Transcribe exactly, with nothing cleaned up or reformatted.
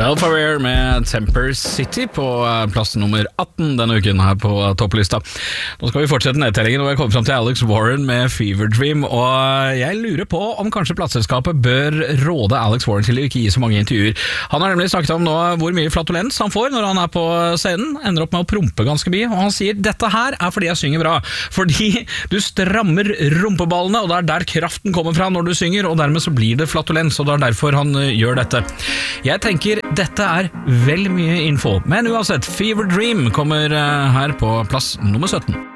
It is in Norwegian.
Self-Aware med Temper City på plass nummer atten denne uken her på topplista. Nå skal vi fortsette nedtellingen, og jeg kommer frem til Alex Warren med Fever Dream, og jeg lurer på om kanskje plateselskapet bør råde Alex Warren til å ikke gi så mange intervjuer. Han har nemlig snakket om nå hvor mye flatulens han får når han er på scenen, ender opp med å prompe ganske mye, og han sier dette her er fordi jeg synger bra, fordi du strammer rumpeballene, og det er der kraften kommer fra når du synger, og dermed så blir det flatulens, og det er derfor han gjør dette. Jeg tenker dette er vel mye info, men uansett, Fever Dream kommer her på plass nummer sytten.